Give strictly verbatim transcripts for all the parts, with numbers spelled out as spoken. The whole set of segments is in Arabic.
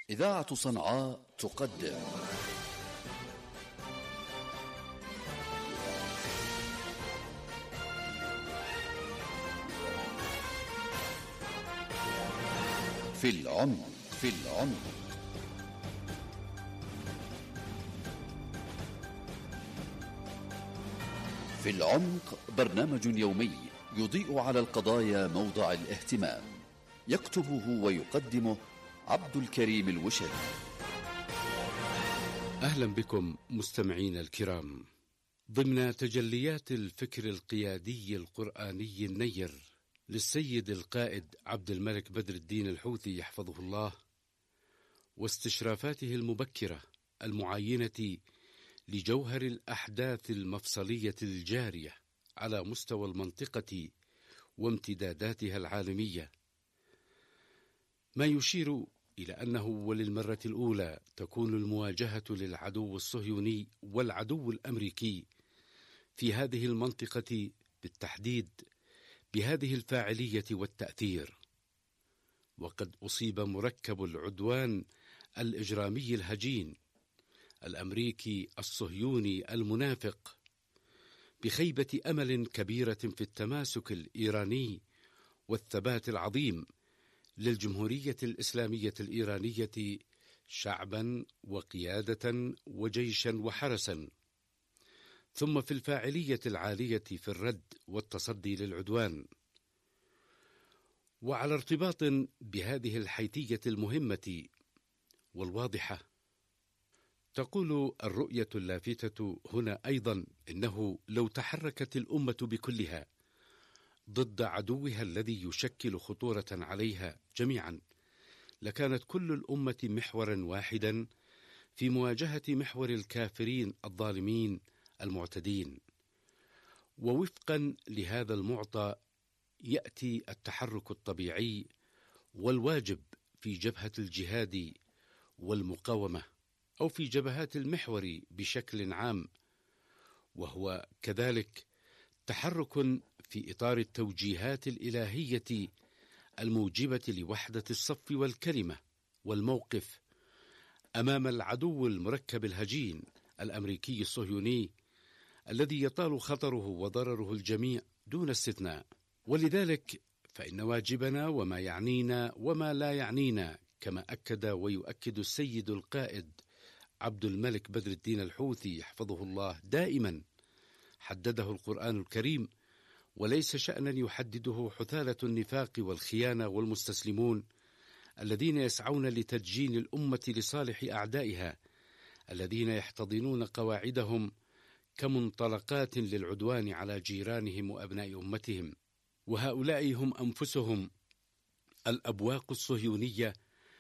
إذاعة صنعاء تقدم في العمق في العمق في العمق برنامج يومي يضيء على القضايا موضع الاهتمام، يكتبه ويقدمه عبد الكريم الوشري. أهلا بكم مستمعين الكرام ضمن تجليات الفكر القيادي القرآني النير للسيد القائد عبد الملك بدر الدين الحوثي يحفظه الله، واستشرافاته المبكرة المعاينة لجوهر الأحداث المفصلية الجارية على مستوى المنطقة وامتداداتها العالمية، ما يشير إلى أنه وللمرة الأولى تكون المواجهة للعدو الصهيوني والعدو الأمريكي في هذه المنطقة بالتحديد بهذه الفاعلية والتأثير. وقد أصيب مركب العدوان الإجرامي الهجين الأمريكي الصهيوني المنافق بخيبة أمل كبيرة في التماسك الإيراني والثبات العظيم للجمهورية الإسلامية الإيرانية شعبا وقيادة وجيشا وحرسا، ثم في الفاعلية العالية في الرد والتصدي للعدوان. وعلى ارتباط بهذه الحيثية المهمة والواضحة، تقول الرؤية اللافتة هنا أيضا إنه لو تحركت الأمة بكلها ضد عدوها الذي يشكل خطورة عليها جميعا، لكانت كل الأمة محورا واحدا في مواجهة محور الكافرين الظالمين المعتدين. ووفقا لهذا المعطى يأتي التحرك الطبيعي والواجب في جبهة الجهاد والمقاومة، أو في جبهات المحور بشكل عام، وهو كذلك تحرك في إطار التوجيهات الإلهية الموجبة لوحدة الصف والكلمة والموقف أمام العدو المركب الهجين الأمريكي الصهيوني الذي يطال خطره وضرره الجميع دون استثناء. ولذلك فإن واجبنا وما يعنينا وما لا يعنينا، كما أكد ويؤكد السيد القائد عبد الملك بدر الدين الحوثي يحفظه الله دائما، حدده القرآن الكريم، وليس شأنا يحدده حثالة النفاق والخيانة والمستسلمون الذين يسعون لتدجين الأمة لصالح أعدائها، الذين يحتضنون قواعدهم كمنطلقات للعدوان على جيرانهم وأبناء أمتهم. وهؤلاء هم أنفسهم الأبواق الصهيونية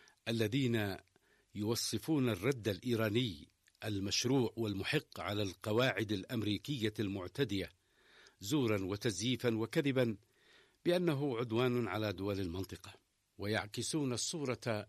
الذين يوصفون الرد الإيراني المشروع والمحق على القواعد الأمريكية المعتدية زورا وتزييفا وكذبا بأنه عدوان على دول المنطقة، ويعكسون الصورة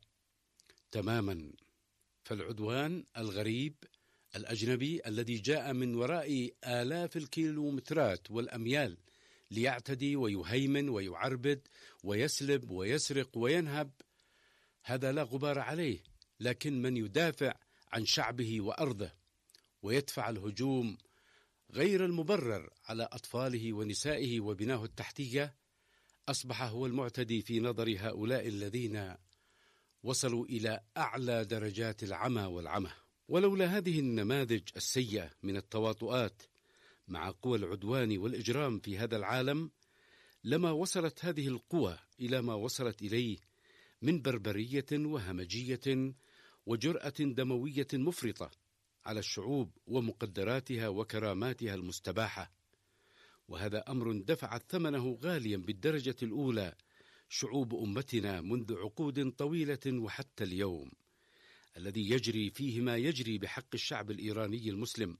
تماما. فالعدوان الغريب الأجنبي الذي جاء من وراء آلاف الكيلومترات والأميال ليعتدي ويهيمن ويعربد ويسلب ويسرق وينهب، هذا لا غبار عليه. لكن من يدافع عن شعبه وأرضه ويدفع الهجوم غير المبرر على أطفاله ونسائه وبناه التحتية أصبح هو المعتدي في نظر هؤلاء الذين وصلوا إلى أعلى درجات العمى والعمى. ولولا هذه النماذج السيئة من التواطؤات مع قوى العدوان والإجرام في هذا العالم، لما وصلت هذه القوى إلى ما وصلت إليه من بربرية وهمجية وجرأة دموية مفرطة على الشعوب ومقدراتها وكراماتها المستباحة. وهذا أمر دفعت ثمنه غاليا بالدرجة الأولى شعوب أمتنا منذ عقود طويلة وحتى اليوم، الذي يجري فيه ما يجري بحق الشعب الإيراني المسلم،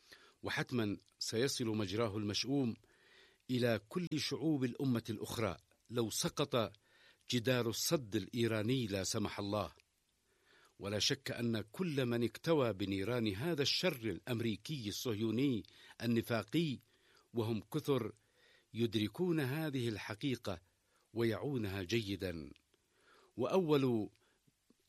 وحتما سيصل مجراه المشؤوم إلى كل شعوب الأمة الأخرى لو سقط جدار الصد الإيراني لا سمح الله. ولا شك أن كل من اكتوى بنيران هذا الشر الأمريكي الصهيوني النفاقي، وهم كثر، يدركون هذه الحقيقة ويعونها جيدا. وأول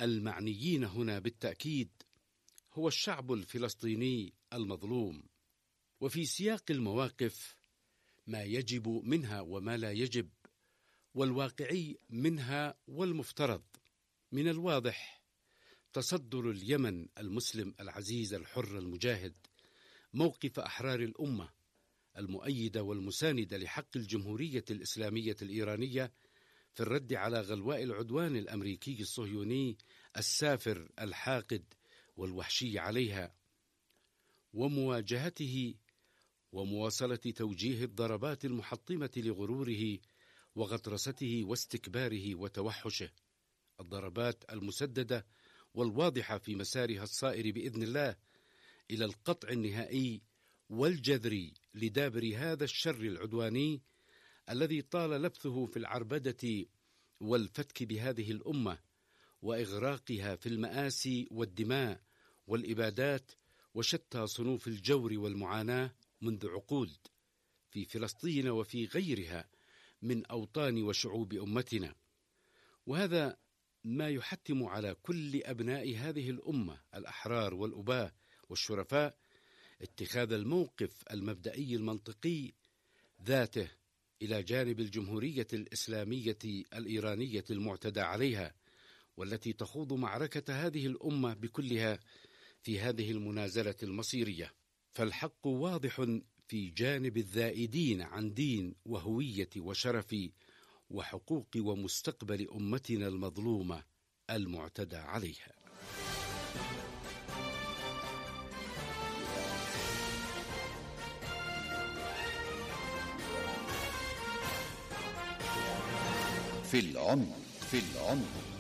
المعنيين هنا بالتأكيد هو الشعب الفلسطيني المظلوم. وفي سياق المواقف ما يجب منها وما لا يجب، والواقعي منها والمفترض. من الواضح تصدر اليمن المسلم العزيز الحر المجاهد موقف أحرار الأمة المؤيدة والمساندة لحق الجمهورية الإسلامية الإيرانية في الرد على غلواء العدوان الأمريكي الصهيوني السافر الحاقد والوحشي عليها، ومواجهته ومواصلة توجيه الضربات المحطمة لغروره وغطرسته واستكباره وتوحشه، الضربات المسددة والواضحة في مسارها الصائر بإذن الله إلى القطع النهائي والجذري لدابر هذا الشر العدواني الذي طال لبثه في العربدة والفتك بهذه الأمة وإغراقها في المآسي والدماء والإبادات وشتى صنوف الجور والمعاناة منذ عقود في فلسطين وفي غيرها من أوطان وشعوب أمتنا. وهذا ما يحتم على كل أبناء هذه الأمة الأحرار والأباة والشرفاء اتخاذ الموقف المبدئي المنطقي ذاته إلى جانب الجمهورية الإسلامية الإيرانية المعتدى عليها، والتي تخوض معركة هذه الأمة بكلها في هذه المنازلة المصيرية. فالحق واضح في جانب الذائدين عن دين وهوية وشرف وحقوق ومستقبل أمتنا المظلومة المعتدى عليها. في العمق في العمق